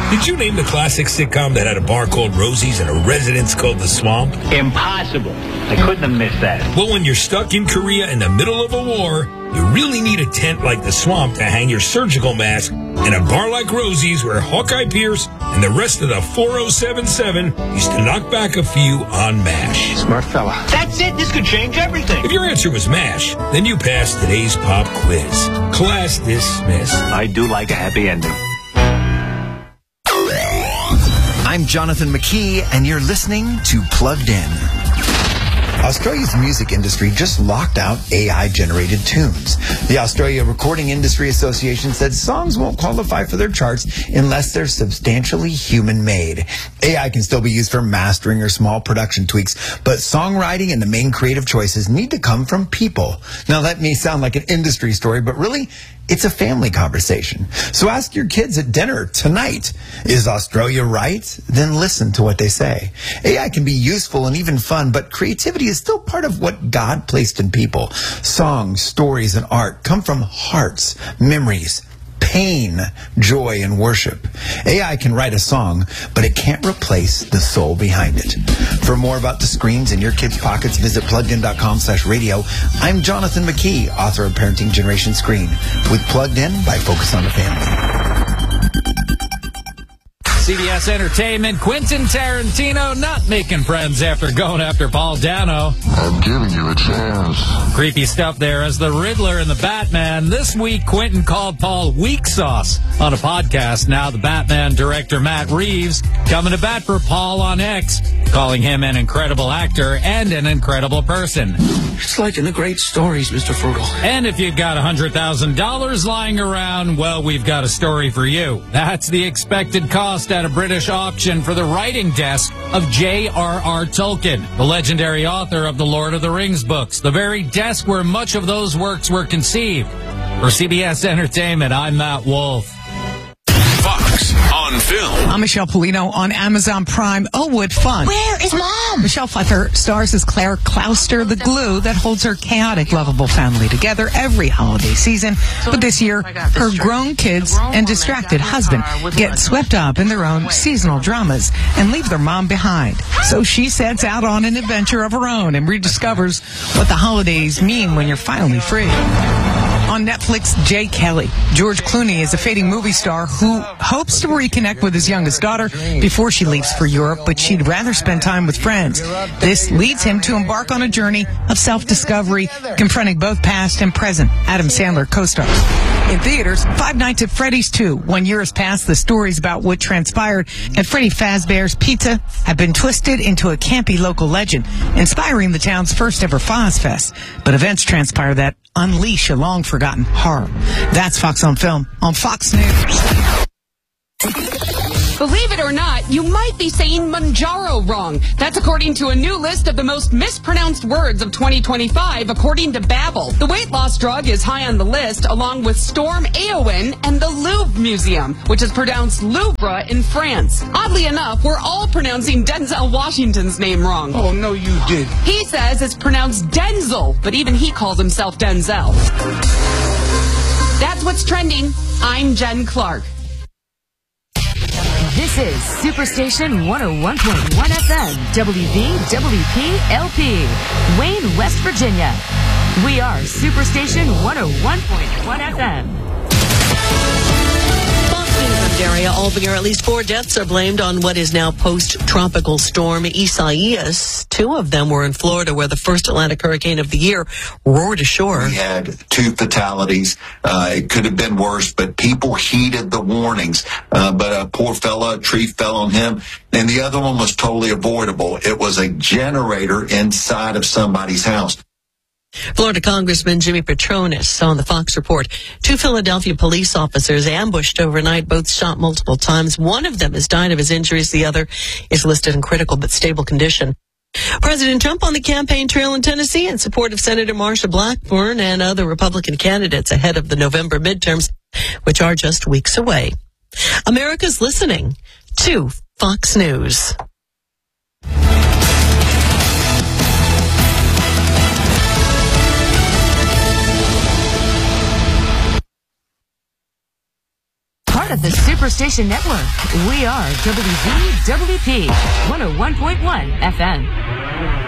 Did you name the classic sitcom that had a bar called Rosie's and a residence called The Swamp? Impossible. I couldn't have missed that. Well, when you're stuck in Korea in the middle of a war, you really need a tent like The Swamp to hang your surgical mask, and a bar like Rosie's where Hawkeye Pierce and the rest of the 4077 used to knock back a few on MASH. Smart fella. That's it. This could change everything. If your answer was MASH, then you passed today's pop quiz. Class dismissed. I do like a happy ending. I'm Jonathan McKee, and you're listening to Plugged In. Australia's music industry just locked out AI-generated tunes. The Australia Recording Industry Association said songs won't qualify for their charts unless they're substantially human-made. AI can still be used for mastering or small production tweaks, but songwriting and the main creative choices need to come from people. Now, that may sound like an industry story, but really, it's a family conversation. So ask your kids at dinner tonight, is Australia right? Then listen to what they say. AI can be useful and even fun, but creativity is still part of what God placed in people. Songs, stories, and art come from hearts, memories, pain, joy, and worship. AI can write a song, but it can't replace the soul behind it. For more about the screens in your kids' pockets, visit PluggedIn.com/radio. I'm Jonathan McKee, author of Parenting Generation Screen, with Plugged In by Focus on the Family. CBS Entertainment, Quentin Tarantino not making friends after going after Paul Dano. I'm giving you a chance. Creepy stuff there as the Riddler and the Batman. This week, Quentin called Paul weak sauce on a podcast. Now the Batman director Matt Reeves coming to bat for Paul on X, calling him an incredible actor and an incredible person. It's like in the great stories, Mr. Frugal. And if you've got $100,000 lying around, well, we've got a story for you. That's the expected cost at a British auction for the writing desk of J.R.R. Tolkien, the legendary author of the Lord of the Rings books, the very desk where much of those works were conceived. For CBS Entertainment, I'm Matt Wolf. Fox on Film. I'm Michelle Polino on Amazon Prime. Oh, what fun. Where is Mom? Michelle Pfeiffer stars as Claire Clouster, the glue that holds her chaotic, lovable family together every holiday season. But this year, her grown kids and distracted husband get swept up in their own seasonal dramas and leave their mom behind. So she sets out on an adventure of her own and rediscovers what the holidays mean when you're finally free. On Netflix, Jay Kelly. George Clooney is a fading movie star who hopes to reconnect with his youngest daughter before she leaves for Europe, but she'd rather spend time with friends. This leads him to embark on a journey of self-discovery, confronting both past and present Adam Sandler co-stars. In theaters, Five Nights at Freddy's 2. 1 year has passed. The stories about what transpired at Freddy Fazbear's Pizza have been twisted into a campy local legend, inspiring the town's first ever Foz Fest. But events transpire that unleash a long-forgotten horror. That's Fox on Film on Fox News. Believe it or not, you might be saying Manjaro wrong. That's according to a new list of the most mispronounced words of 2025, according to Babbel. The weight loss drug is high on the list, along with Storm Éowyn and the Louvre Museum, which is pronounced Louvre in France. Oddly enough, we're all pronouncing Denzel Washington's name wrong. Oh, no, you did. He says it's pronounced Denzel, but even he calls himself Denzel. That's what's trending. I'm Jen Clark. This is Superstation 101.1 FM, WVWP-LP, Wayne, West Virginia. We are Superstation 101.1 FM. Area, Albany, at least 4 deaths are blamed on what is now post-tropical storm Isaias. 2 of them were in Florida, where the first Atlantic hurricane of the year roared ashore. We had 2 fatalities. It could have been worse, but people heeded the warnings. But a poor fella, a tree fell on him, and the other one was totally avoidable. It was a generator inside of somebody's house. Florida Congressman Jimmy Patronis on the Fox Report. 2 Philadelphia police officers ambushed overnight, both shot multiple times. One of them has died of his injuries. The other is listed in critical but stable condition. President Trump on the campaign trail in Tennessee in support of Senator Marsha Blackburn and other Republican candidates ahead of the November midterms, which are just weeks away. America's listening to Fox News. part of the Superstation Network. We are WZWP 101.1 FM.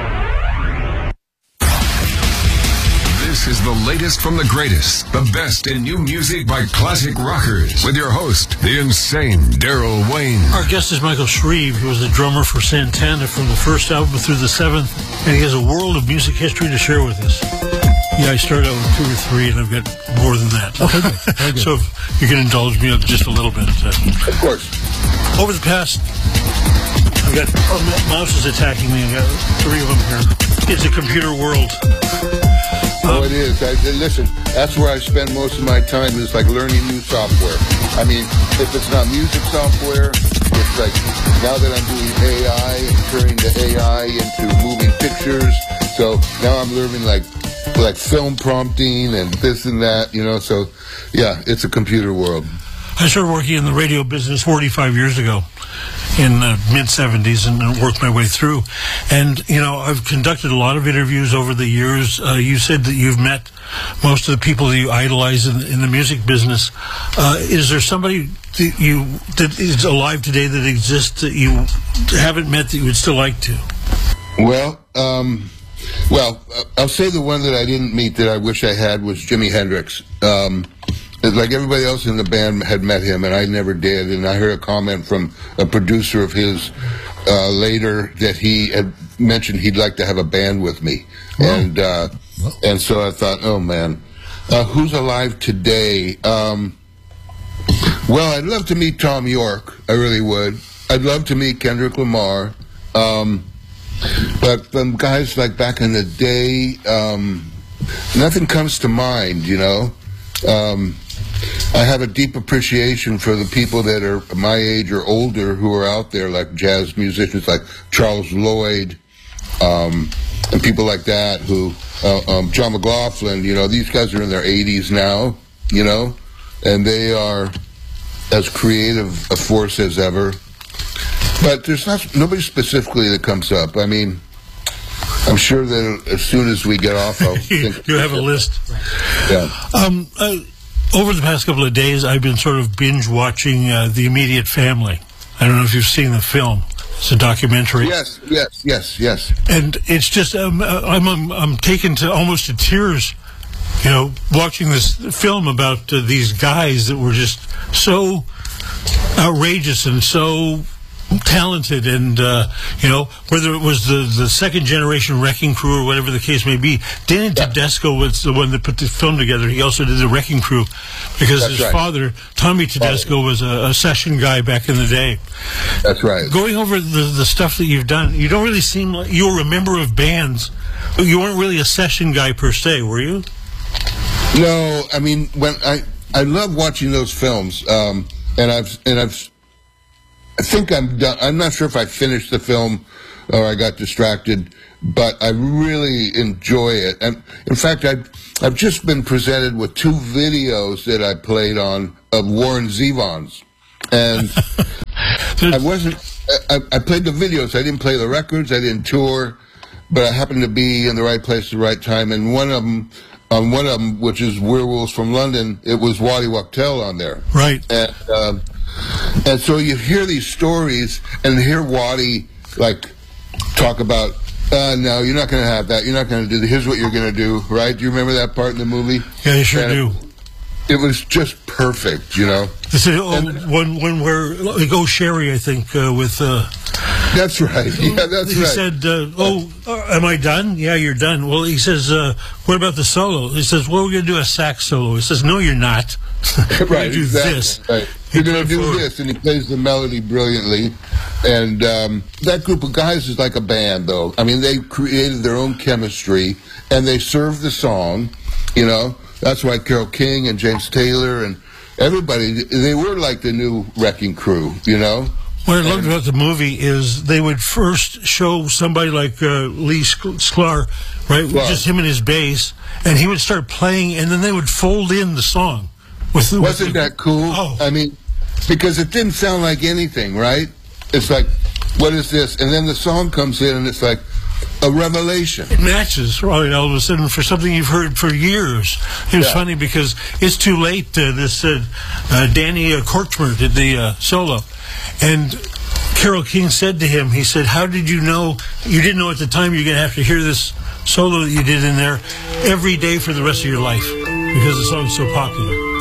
This is the latest from the greatest, the best in new music by classic rockers, with your host, the insane Daryl Wayne. Our guest is Michael Shreve, who was the drummer for Santana from the first album through the seventh, and he has a world of music history to share with us. Yeah, I started out with 2 or 3, and I've got more than that. Okay, good. Very good. So if you can indulge me just a little bit. Of course. Over the past, I've got mouse is attacking me. I've got 3 of them here. It's a computer world. Oh, it is. Listen, that's where I spend most of my time is like learning new software. I mean, if it's not music software, it's like now that I'm doing AI and turning the AI into moving pictures. So now I'm learning like film prompting and this and that, you know. So, yeah, it's a computer world. I started working in the radio business 45 years ago in the mid-'70s and worked my way through. And, you know, I've conducted a lot of interviews over the years. You said that you've met most of the people that you idolize in the music business. Is there somebody that is alive today that exists that you haven't met that you would still like to? Well, I'll say the one that I didn't meet that I wish I had was Jimi Hendrix. Like everybody else in the band had met him, and I never did. And I heard a comment from a producer of his later that he had mentioned he'd like to have a band with me. Wow. And so I thought, oh, man. Who's alive today? Well, I'd love to meet Tom York. I really would. I'd love to meet Kendrick Lamar. But from guys like back in the day, nothing comes to mind, you know. I have a deep appreciation for the people that are my age or older who are out there, like jazz musicians like Charles Lloyd, and people like that who, John McLaughlin, you know, these guys are in their 80s now, you know, and they are as creative a force as ever. But there's nobody specifically that comes up. I mean, I'm sure that as soon as we get off, I'll think you have a list. Yeah. Over the past couple of days, I've been sort of binge watching The Immediate Family. I don't know if you've seen the film. It's a documentary. Yes. And it's just I'm taken to almost to tears, you know, watching this film about these guys that were just so outrageous and so talented, and you know, whether it was the second generation Wrecking Crew or whatever the case may be. Danny Tedesco was the one that put the film together. He also did the Wrecking Crew because his father, Tommy Tedesco, was a session guy back in the day. That's right. Going over the stuff that you've done, you don't really seem like you were a member of bands. You weren't really a session guy per se, were you? No, I mean, when I love watching those films, and I think I'm done. I'm not sure if I finished the film or I got distracted, but I really enjoy it. And in fact, I've just been presented with 2 videos that I played on of Warren Zevon's, and I played the videos. I didn't play the records. I didn't tour, but I happened to be in the right place at the right time. And one of them, which is Werewolves from London, it was Waddy Wachtel on there. Right. And so you hear these stories and hear Waddy like talk about, no, you're not going to have that. You're not going to do that. Here's what you're going to do, right? Do you remember that part in the movie? Yeah, you sure do. It was just perfect, you know. This is one where like Sherry, I think, with. That's right. Yeah, that's he right. He said, am I done? Yeah, you're done. Well, he says, what about the solo? He says, well, we're going to do a sax solo. He says, no, you're not. Right, do exactly. This. Right. You're going to do this, and he plays the melody brilliantly. And that group of guys is like a band, though. I mean, they created their own chemistry, and they served the song, you know. That's why Carole King and James Taylor and everybody, they were like the new Wrecking Crew, you know. What I loved about the movie is they would first show somebody like Lee Sklar, right, just him and his bass, and he would start playing, and then they would fold in the song. Wasn't that cool? Oh. I mean, because it didn't sound like anything, right? It's like, what is this? And then the song comes in, and it's like, a revelation. It matches, right, all of a sudden, for something you've heard for years. It was funny because It's Too Late, Danny Kortchmer did the solo. And Carole King said to him, he said, how did you know, you didn't know at the time you're going to have to hear this solo that you did in there every day for the rest of your life because the song's so popular.